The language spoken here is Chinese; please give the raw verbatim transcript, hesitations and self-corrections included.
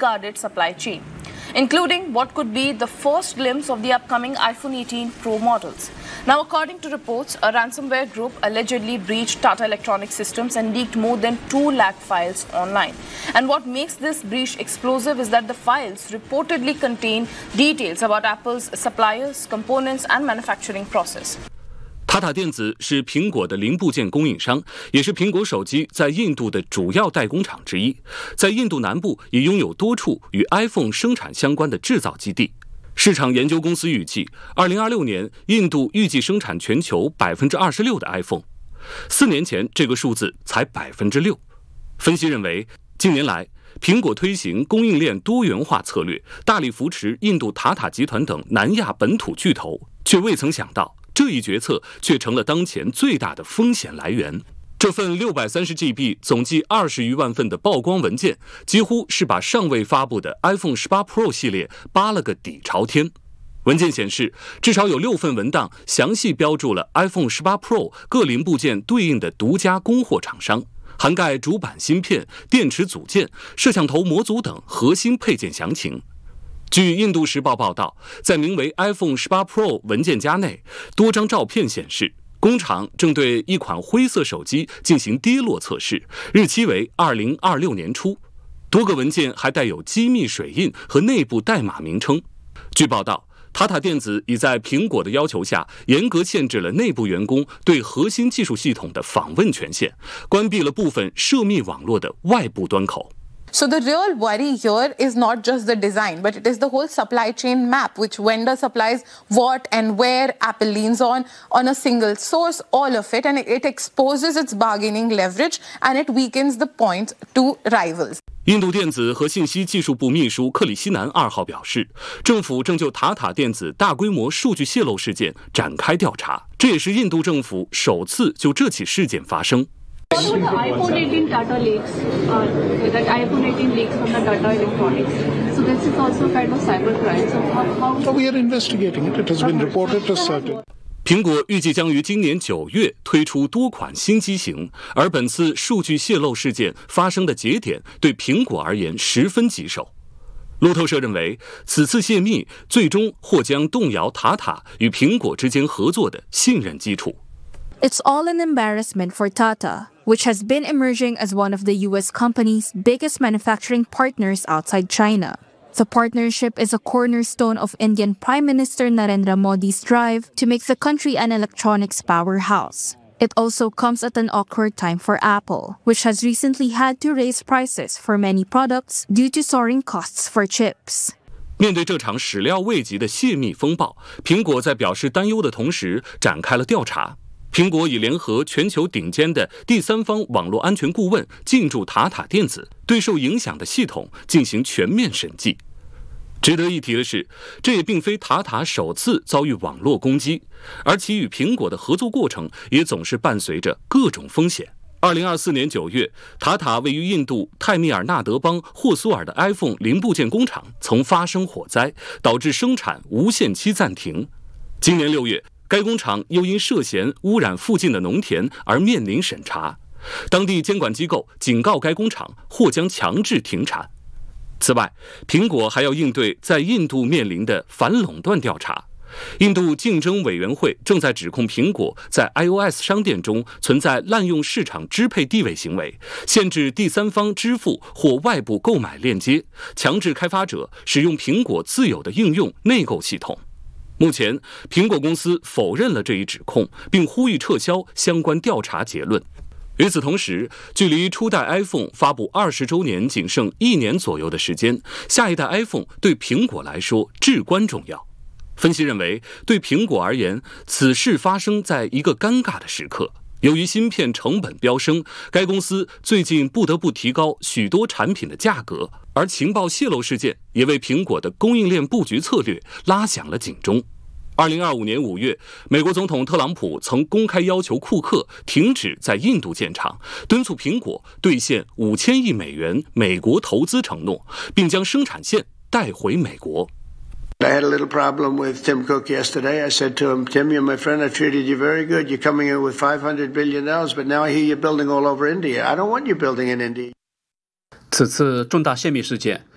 unguarded supply chain, including what could be the first glimpse of the upcoming iPhone eighteen Pro models. Now, according to reports, a ransomware group allegedly breached Tata Electronics systems and leaked more than two lakh files online. And what makes this breach explosive is that the files reportedly contain details about Apple's suppliers, components, and manufacturing process. 塔塔电子是苹果的零部件供应商，也是苹果手机在印度的主要代工厂之一。在印度南部也拥有多处与 iPhone 生产相关的制造基地。市场研究公司预计，二零二六年印度预计生产全球百分之二十六的 iPhone， 四年前这个数字才百分之六。分析认为，近年来苹果推行供应链多元化策略，大力扶持印度塔塔集团等南亚本土巨头，却未曾想到这一决策却成了当前最大的风险来源。这份六百三十 G B 总计二十余万份的曝光文件，几乎是把尚未发布的 iPhone 十八 Pro 系列扒了个底朝天。文件显示，至少有六份文档详细标注了 iPhone 十八 Pro 各零部件对应的独家供货厂商，涵盖主板芯片、电池组件、摄像头模组等核心配件详情。据印度时报报道，在名为 iPhone 十八 Pro 文件夹内，多张照片显示，工厂正对一款灰色手机进行跌落测试，日期为二零二六年初。多个文件还带有机密水印和内部代码名称。据报道，塔塔电子已在苹果的要求下，严格限制了内部员工对核心技术系统的访问权限，关闭了部分涉密网络的外部端口。 So the real worry here is not just the design, but it is the whole supply chain map, which vendor supplies what and where, Apple leans on, on a single source, all of it, and it exposes its bargaining leverage and it weakens the point to rivals. 印度电子和信息技术部秘书克里希南二号表示，政府正就塔塔电子大规模数据泄露事件展开调查，这也是印度政府首次就这起事件发声。 What about the iPhone eighteen Tata leaks? Uh, that iPhone eighteen leaks from the Tata Electronics. So this is also kind of cybercrime. So how? how... So we are investigating it. It has been reported as certain. 苹果预计将于今年九月推出多款新机型，而本次数据泄露事件发生的节点对苹果而言十分棘手。路透社认为，此次泄密最终或将动摇塔塔与苹果之间合作的信任基础。 It's all an embarrassment for Tata, which has been emerging as one of the U S company's biggest manufacturing partners outside China. The partnership is a cornerstone of Indian Prime Minister Narendra Modi's drive to make the country an electronics powerhouse. It also comes at an awkward time for Apple, which has recently had to raise prices for many products due to soaring costs for chips. 面对这场始料未及的泄密风暴，苹果在表示担忧的同时展开了调查。苹果已联合全球顶尖的第三方网络安全顾问进驻塔塔电子，对受影响的系统进行全面审计。值得一提的是，这也并非塔塔首次遭遇网络攻击，而其与苹果的合作过程也总是伴随着各种风险。二零二四年九月，塔塔位于印度泰米尔纳德邦霍苏尔的 iPhone 零部件工厂曾发生火灾，导致生产无限期暂停。今年六月，该工厂又因涉嫌污染附近的农田而面临审查，当地监管机构警告该工厂或将强制停产。此外，苹果还要应对在印度面临的反垄断调查。印度竞争委员会正在指控苹果在 iOS 商店中存在滥用市场支配地位行为，限制第三方支付或外部购买链接，强制开发者使用苹果自有的应用内购系统。目前，苹果公司否认了这一指控，并呼吁撤销相关调查结论。与此同时，距离初代 iPhone 发布二十周年仅剩一年左右的时间，下一代 iPhone 对苹果来说至关重要。分析认为，对苹果而言，此事发生在一个尴尬的时刻。由于芯片成本飙升，该公司最近不得不提高许多产品的价格，而情报泄露事件也为苹果的供应链布局策略拉响了警钟。二零二五年五月，美国总统特朗普曾公开要求库克停止在印度建厂，敦促苹果兑现五千亿美元美国投资承诺，并将生产线带回美国。 I had a little problem with Tim Cook yesterday. I said to him, Tim, you're my friend. I treated you very good. You're coming in with five hundred billion dollars, but now I hear you're building all over India. I don't want you building in India. 此次重大泄密事件